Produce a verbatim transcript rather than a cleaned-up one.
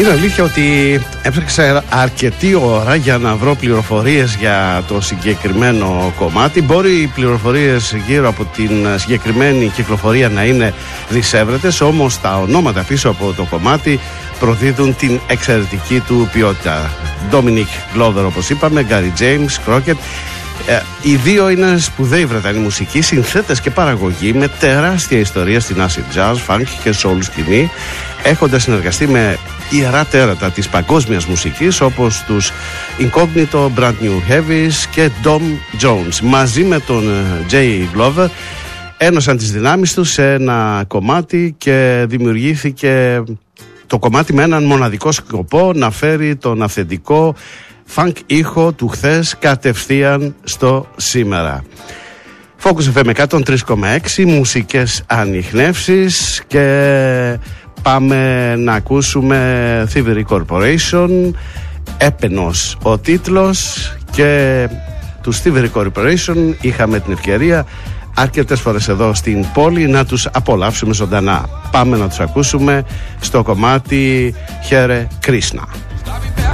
Είναι αλήθεια ότι έψαξα αρκετή ώρα για να βρω πληροφορίες για το συγκεκριμένο κομμάτι. Μπορεί οι πληροφορίες γύρω από την συγκεκριμένη κυκλοφορία να είναι δισεύρετες, όμως τα ονόματα πίσω από το κομμάτι προδίδουν την εξαιρετική του ποιότητα. Dominic Glover, όπως είπαμε, Gary James, Crockett. Ε, οι δύο είναι σπουδαίοι Βρετανοί μουσικοί, συνθέτες και παραγωγοί με τεράστια ιστορία στην acid jazz, funk και soul σκηνή, έχοντας συνεργαστεί με ιερά τέρατα της παγκόσμιας μουσικής όπως τους Incognito, Brand New Heavies και Dom Jones. Μαζί με τον Jay Glover ένωσαν τις δυνάμεις τους σε ένα κομμάτι και δημιουργήθηκε το κομμάτι με έναν μοναδικό σκοπό, να φέρει τον αυθεντικό funk ήχο του χθες κατευθείαν στο σήμερα. Focus εφ εμ εκατόν τρία κόμμα έξι, μουσικές ανιχνεύσεις, και πάμε να ακούσουμε Thievery Corporation, έπαινος ο τίτλος, και του Thievery Corporation είχαμε την ευκαιρία αρκετές φορές εδώ στην πόλη να τους απολαύσουμε ζωντανά. Πάμε να τους ακούσουμε στο κομμάτι Hare Krishna.